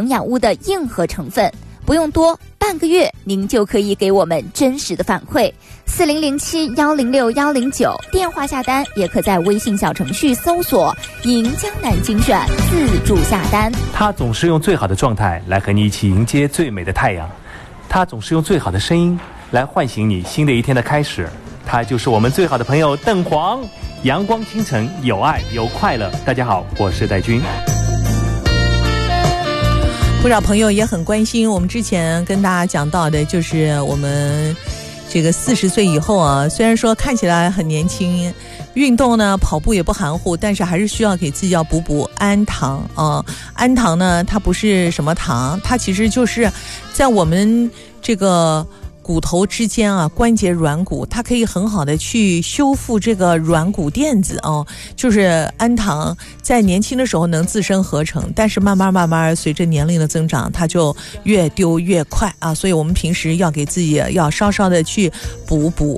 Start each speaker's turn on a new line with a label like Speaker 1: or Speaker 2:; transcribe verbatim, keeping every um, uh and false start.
Speaker 1: 养屋的硬核成分，不用多，半个月您就可以给我们真实的反馈。四零零七幺零六幺零九电话下单，也可在微信小程序搜索赢江南精选自助下单。
Speaker 2: 他总是用最好的状态来和你一起迎接最美的太阳，他总是用最好的声音来唤醒你新的一天的开始。他就是我们最好的朋友邓黄，阳光清晨，有爱有快乐。大家好，我是戴军。
Speaker 3: 不少朋友也很关心，我们之前跟大家讲到的就是我们这个四十岁以后啊，虽然说看起来很年轻，运动呢跑步也不含糊，但是还是需要给自己要补补氨糖啊。氨糖呢，它不是什么糖，它其实就是在我们这个骨头之间啊，关节软骨，它可以很好的去修复这个软骨垫子哦。就是氨糖在年轻的时候能自身合成，但是慢慢慢慢随着年龄的增长，它就越丢越快啊。所以我们平时要给自己要稍稍的去补补